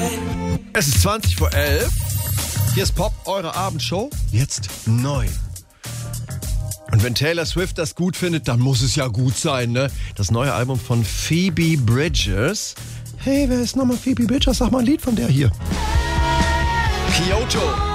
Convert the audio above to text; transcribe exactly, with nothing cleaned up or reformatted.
Es ist zwanzig vor elf. Hier ist Pop, eure Abendshow. Jetzt neu. Und wenn Taylor Swift das gut findet, dann muss es ja gut sein, ne? Das neue Album von Phoebe Bridgers. Hey, wer ist nochmal Phoebe Bridgers? Sag mal ein Lied von der hier. Kyoto.